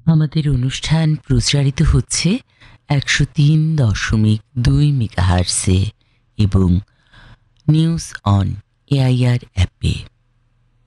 আমাদের অনুষ্ঠান প্রচারিত হচ্ছে 103.2 মেগাহার্টজে এবং নিউজ অন এআইআর অ্যাপে।